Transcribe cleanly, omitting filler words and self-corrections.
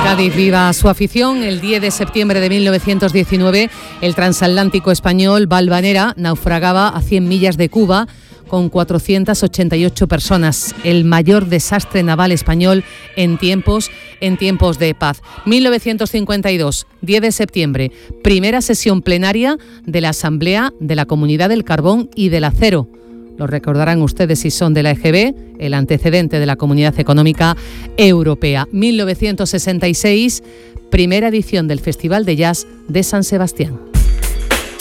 Cádiz viva su afición. El 10 de septiembre de 1919, el transatlántico español Valvanera naufragaba a 100 millas de Cuba con 488 personas, el mayor desastre naval español en tiempos de paz. 1952, 10 de septiembre, primera sesión plenaria de la Asamblea de la Comunidad del Carbón y del Acero. Lo recordarán ustedes si son de la EGB, el antecedente de la Comunidad Económica Europea. 1966, primera edición del Festival de Jazz de San Sebastián.